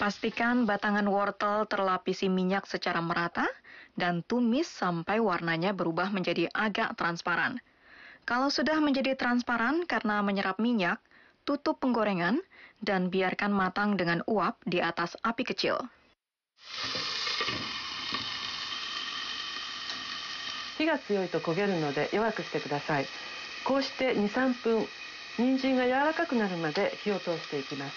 Pastikan batangan wortel terlapisi minyak secara merata dan tumis sampai warnanya berubah menjadi agak transparan. Kalau sudah menjadi transparan karena menyerap minyak, tutup penggorengan dan biarkan matang dengan uap di atas api kecil. Hiが強いと焦げるので弱くしてください。こうして2、3分、人参が柔らかくなるまで火を通していきます。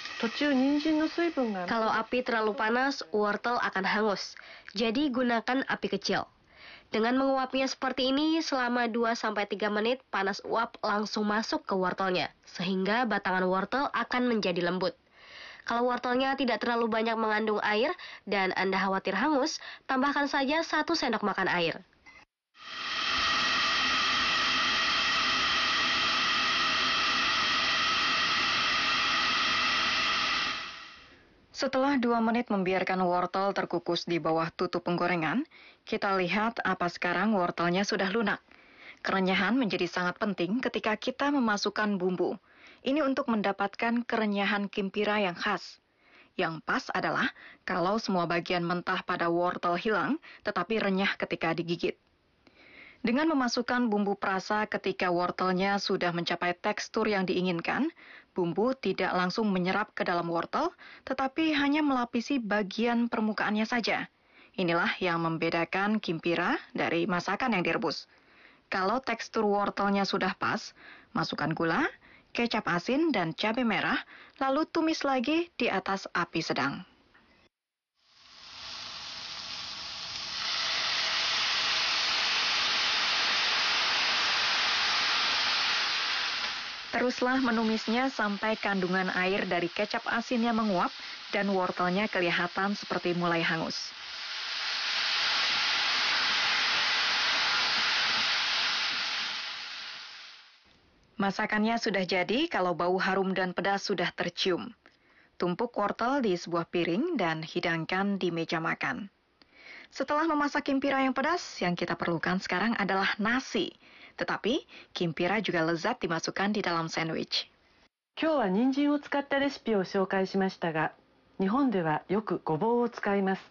Kalau api terlalu panas, wortel akan hangus. Jadi gunakan api kecil. Dengan menguapnya seperti ini selama 2-3 menit, panas uap langsung masuk ke wortelnya, sehingga batangan wortel akan menjadi lembut. Kalau wortelnya tidak terlalu banyak mengandung air dan Anda khawatir hangus, tambahkan saja 1 sendok makan air. Setelah 2 menit membiarkan wortel terkukus di bawah tutup penggorengan, kita lihat apa sekarang wortelnya sudah lunak. Kerenyahan menjadi sangat penting ketika kita memasukkan bumbu. Ini untuk mendapatkan kerenyahan kimpira yang khas. Yang pas adalah kalau semua bagian mentah pada wortel hilang, tetapi renyah ketika digigit. Dengan memasukkan bumbu perasa ketika wortelnya sudah mencapai tekstur yang diinginkan, bumbu tidak langsung menyerap ke dalam wortel, tetapi hanya melapisi bagian permukaannya saja. Inilah yang membedakan kimpira dari masakan yang direbus. Kalau tekstur wortelnya sudah pas, masukkan gula, kecap asin, dan cabai merah, lalu tumis lagi di atas api sedang. Teruslah menumisnya sampai kandungan air dari kecap asinnya menguap dan wortelnya kelihatan seperti mulai hangus. Masakannya sudah jadi kalau bau harum dan pedas sudah tercium. Tumpuk wortel di sebuah piring dan hidangkan di meja makan. Setelah memasak kimpira yang pedas, yang kita perlukan sekarang adalah nasi. Tetapi, kimpira juga lezat dimasukkan di dalam sandwich. 今日は人参を使ったレシピを紹介しましたが、日本ではよくごぼうを使います。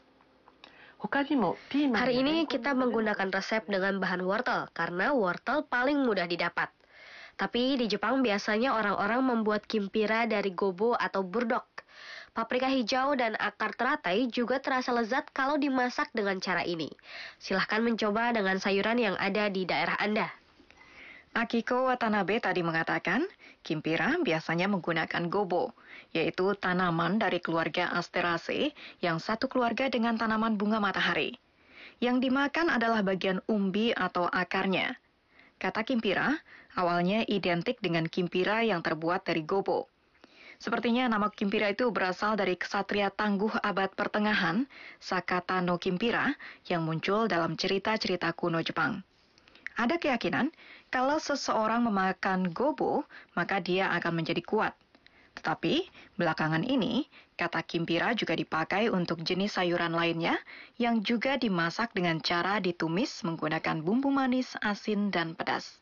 Hari ini kita menggunakan resep dengan bahan wortel karena wortel paling mudah didapat. Tapi di Jepang biasanya orang-orang membuat kimpira dari gobo atau burdok. Paprika hijau dan akar teratai juga terasa lezat kalau dimasak dengan cara ini. Silahkan mencoba dengan sayuran yang ada di daerah Anda. Akiko Watanabe tadi mengatakan, kimpira biasanya menggunakan gobo, yaitu tanaman dari keluarga Asteraceae yang satu keluarga dengan tanaman bunga matahari. Yang dimakan adalah bagian umbi atau akarnya. Kata kimpira, awalnya identik dengan kimpira yang terbuat dari gobo. Sepertinya nama kimpira itu berasal dari ksatria tangguh abad pertengahan, Sakata no Kimpira, yang muncul dalam cerita-cerita kuno Jepang. Ada keyakinan, kalau seseorang memakan gobo, maka dia akan menjadi kuat. Tetapi, belakangan ini, kata kimpira juga dipakai untuk jenis sayuran lainnya yang juga dimasak dengan cara ditumis menggunakan bumbu manis, asin, dan pedas.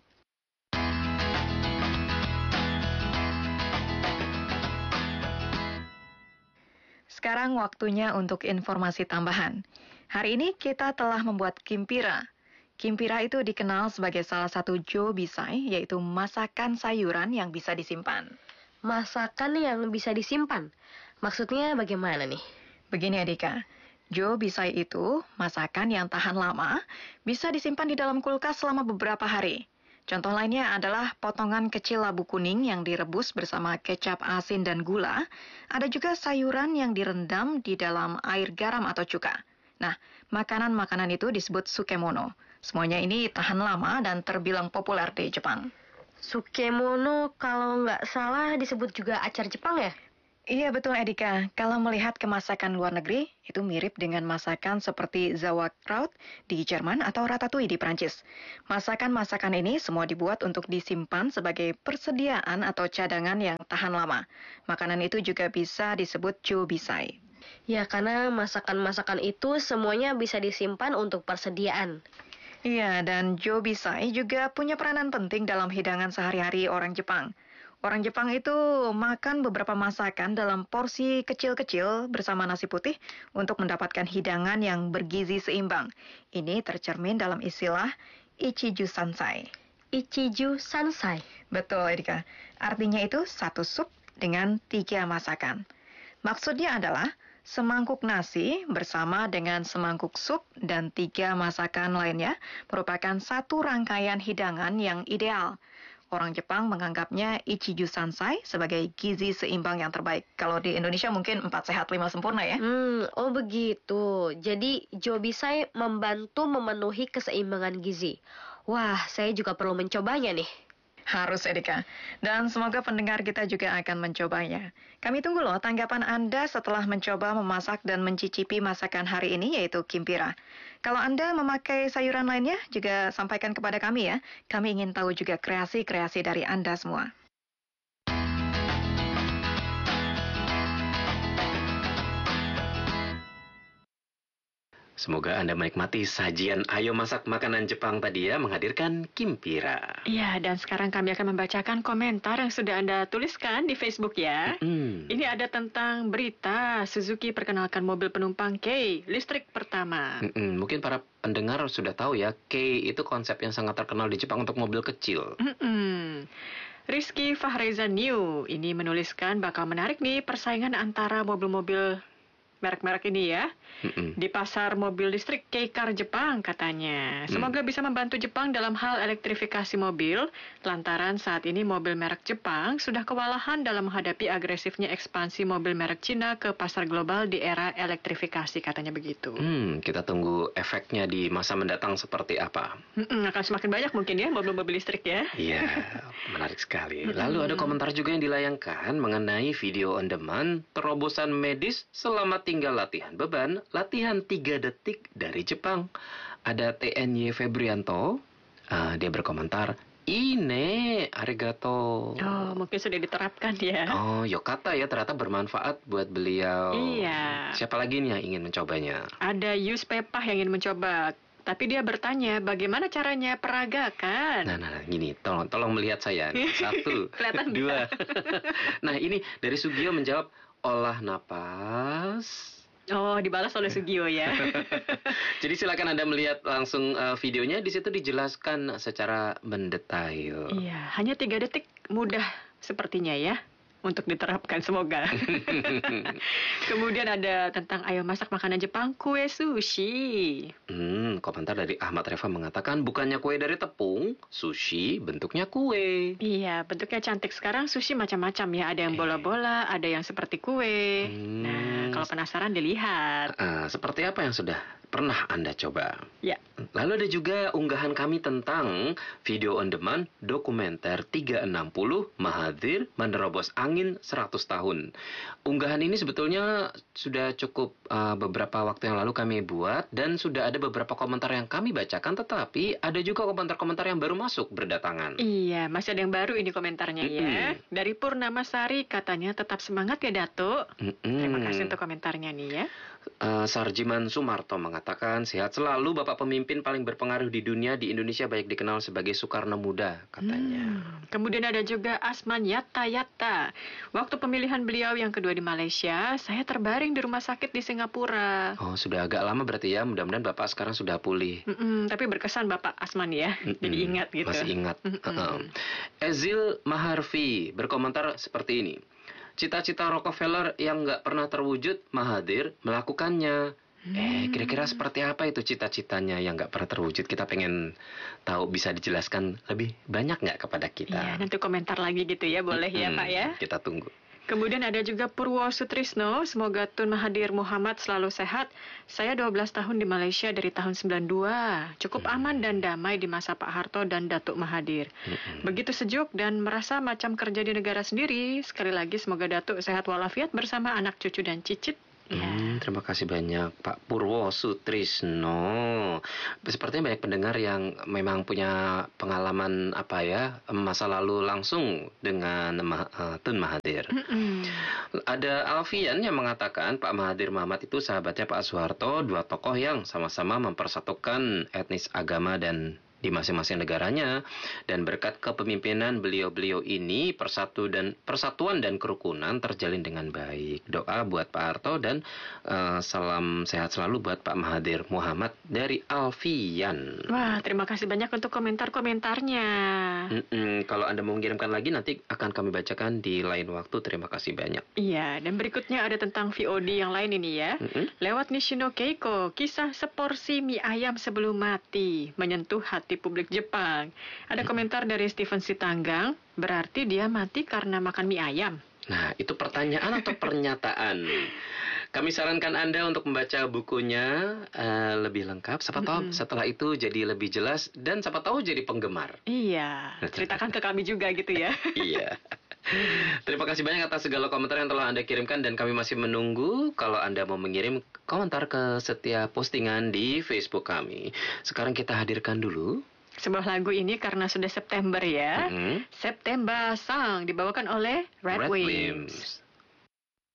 Sekarang waktunya untuk informasi tambahan. Hari ini kita telah membuat kimpira. Kimpira itu dikenal sebagai salah satu jobisai, yaitu masakan sayuran yang bisa disimpan. Masakan yang bisa disimpan? Maksudnya bagaimana nih? Begini Adika, jobisai itu masakan yang tahan lama, bisa disimpan di dalam kulkas selama beberapa hari. Contoh lainnya adalah potongan kecil labu kuning yang direbus bersama kecap asin dan gula. Ada juga sayuran yang direndam di dalam air garam atau cuka. Nah, makanan-makanan itu disebut sukemono. Semuanya ini tahan lama dan terbilang populer di Jepang. Sukemono kalau nggak salah disebut juga acar Jepang ya? Iya betul Edika, kalau melihat kemasakan luar negeri, itu mirip dengan masakan seperti sauerkraut di Jerman atau ratatouille di Prancis. Masakan-masakan ini semua dibuat untuk disimpan sebagai persediaan atau cadangan yang tahan lama. Makanan itu juga bisa disebut jobisai. Ya, karena masakan-masakan itu semuanya bisa disimpan untuk persediaan. Iya, dan jobisai juga punya peranan penting dalam hidangan sehari-hari orang Jepang. Orang Jepang itu makan beberapa masakan dalam porsi kecil-kecil bersama nasi putih untuk mendapatkan hidangan yang bergizi seimbang. Ini tercermin dalam istilah Ichiju Sansai. Ichiju Sansai. Betul, Edika. Artinya itu satu sup dengan 3 masakan. Maksudnya adalah semangkuk nasi bersama dengan semangkuk sup dan 3 masakan lainnya merupakan satu rangkaian hidangan yang ideal. Orang Jepang menganggapnya Ichiju Sansai sebagai gizi seimbang yang terbaik. Kalau di Indonesia mungkin 4 sehat 5 sempurna ya. Oh begitu. Jadi Jobisai membantu memenuhi keseimbangan gizi. Wah, saya juga perlu mencobanya nih. Harus, Edika. Dan semoga pendengar kita juga akan mencobanya. Kami tunggu loh tanggapan Anda setelah mencoba memasak dan mencicipi masakan hari ini, yaitu kimpira. Kalau Anda memakai sayuran lainnya, juga sampaikan kepada kami ya. Kami ingin tahu juga kreasi-kreasi dari Anda semua. Semoga Anda menikmati sajian Ayo Masak Makanan Jepang tadi ya, menghadirkan kimpira. Iya, dan sekarang kami akan membacakan komentar yang sudah Anda tuliskan di Facebook ya. Ini ada tentang berita Suzuki perkenalkan mobil penumpang Kei, listrik pertama. Mungkin para pendengar sudah tahu ya, Kei itu konsep yang sangat terkenal di Jepang untuk mobil kecil. Rizky Fahreza New ini menuliskan bakal menarik nih persaingan antara mobil-mobil merek-merek ini ya. Di pasar mobil listrik K-Car Jepang katanya. Semoga bisa membantu Jepang dalam hal elektrifikasi mobil, lantaran saat ini mobil merek Jepang sudah kewalahan dalam menghadapi agresifnya ekspansi mobil merek Cina ke pasar global di era elektrifikasi, katanya begitu. Kita tunggu efeknya di masa mendatang seperti apa. Akan semakin banyak mungkin ya mobil-mobil listrik ya. Iya, menarik sekali. Lalu ada komentar juga yang dilayangkan mengenai video on demand terobosan medis selama tinggal latihan beban, latihan 3 detik dari Jepang. Ada TNY Febrianto, dia berkomentar, "Ine, arigato." Oh, mungkin sudah diterapkan ya. Oh, yokata ya, ternyata bermanfaat buat beliau. Iya. Siapa lagi nih yang ingin mencobanya? Ada Yus Pepah yang ingin mencoba. Tapi dia bertanya, bagaimana caranya peragakan? Nah, gini, tolong melihat saya. 1, Kelihatan 2. Nah, ini dari Sugio menjawab, olah napas. Oh, dibalas oleh Sugio ya. Jadi silakan Anda melihat langsung videonya, di situ dijelaskan secara mendetail. Iya, hanya 3 detik, mudah sepertinya ya untuk diterapkan, semoga. Kemudian ada tentang ayo masak makanan Jepang, kue sushi. Komentar dari Ahmad Reva mengatakan, bukannya kue dari tepung, sushi bentuknya kue. Iya, bentuknya cantik. Sekarang sushi macam-macam ya, ada yang bola-bola, ada yang seperti kue. Nah, kalau penasaran dilihat. Seperti apa yang sudah pernah Anda coba? Ya. Lalu ada juga unggahan kami tentang video on demand dokumenter 360 Mahathir menerobos angin 100 tahun. Unggahan ini sebetulnya sudah cukup beberapa waktu yang lalu kami buat dan sudah ada beberapa komentar yang kami bacakan, tetapi ada juga komentar-komentar yang baru masuk berdatangan. Iya, masih ada yang baru ini komentarnya ya. Dari Purnama Sari katanya tetap semangat ya Datuk. Terima kasih untuk komentarnya nih ya. Sarjiman Sumarto mengatakan, sehat selalu Bapak pemimpin paling berpengaruh di dunia, di Indonesia baik dikenal sebagai Soekarno Muda, katanya. Kemudian ada juga Asman Yatta. Waktu pemilihan beliau yang kedua di Malaysia, saya terbaring di rumah sakit di Singapura. Oh, sudah agak lama berarti ya, mudah-mudahan Bapak sekarang sudah pulih. Tapi berkesan Bapak Asman ya, jadi ingat gitu. Masih ingat. Ezil Maharfi berkomentar seperti ini. Cita-cita Rockefeller yang nggak pernah terwujud, Mahathir melakukannya. Kira-kira seperti apa itu cita-citanya yang nggak pernah terwujud? Kita pengen tahu, bisa dijelaskan lebih banyak nggak kepada kita? Iya, nanti komentar lagi gitu ya, boleh ya Pak ya? Kita tunggu. Kemudian ada juga Purwo Sutrisno, semoga Tun Mahathir Muhammad selalu sehat. Saya 12 tahun di Malaysia dari tahun 92. Cukup aman dan damai di masa Pak Harto dan Datuk Mahathir. Begitu sejuk dan merasa macam kerja di negara sendiri. Sekali lagi semoga Datuk sehat walafiat bersama anak cucu dan cicit. Terima kasih banyak Pak Purwo Sutrisno. Sepertinya banyak pendengar yang memang punya pengalaman masa lalu langsung dengan Tun Mahathir. Ada Alfian yang mengatakan Pak Mahathir Muhammad itu sahabatnya Pak Soeharto, dua tokoh yang sama-sama mempersatukan etnis, agama, dan di masing-masing negaranya, dan berkat kepemimpinan beliau-beliau ini persatuan dan kerukunan terjalin dengan baik. Doa buat Pak Harto dan salam sehat selalu buat Pak Mahathir Muhammad dari Alfian. Wah, terima kasih banyak untuk komentar-komentarnya. Kalau Anda mau mengirimkan lagi nanti akan kami bacakan di lain waktu. Terima kasih banyak. Iya, dan berikutnya ada tentang VOD yang lain ini ya. Lewat Nishino Keiko, kisah seporsi mie ayam sebelum mati menyentuh hati publik Jepang. Ada komentar dari Steven Sitanggang, berarti dia mati karena makan mie ayam. Nah, itu pertanyaan atau pernyataan? Kami sarankan Anda untuk membaca bukunya lebih lengkap. Siapa tahu setelah itu jadi lebih jelas dan siapa tahu jadi penggemar. Iya, ceritakan ke kami juga gitu ya. Iya. Terima kasih banyak atas segala komentar yang telah Anda kirimkan dan kami masih menunggu kalau Anda mau mengirim komentar ke setiap postingan di Facebook kami. Sekarang kita hadirkan dulu Sebuah lagu ini karena sudah September ya. September Song dibawakan oleh Red Wimps.